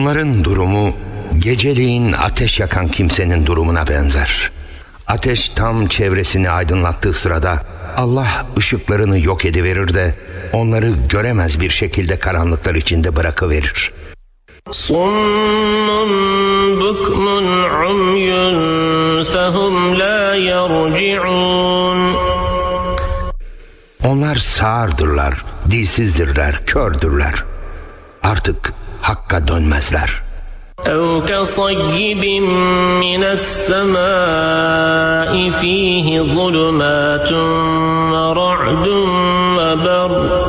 Onların durumu geceleyin ateş yakan kimsenin durumuna benzer. Ateş tam çevresini aydınlattığı sırada Allah ışıklarını yok ediverir de onları göremez bir şekilde karanlıklar içinde bırakıverir. صُمٌّ بُكْمٌ عُمْيٌ فَهُمْ لَا يَرْجِعُونَ Onlar sağırdırlar, dilsizdirler, kördürler. Artık hakka dönmezler. أَوْ كَصَيِّبٍ مِّنَ السَّمَاءِ فِيهِ ظُلُمَاتٌ وَرَعْدٌ وَبَرْقٌ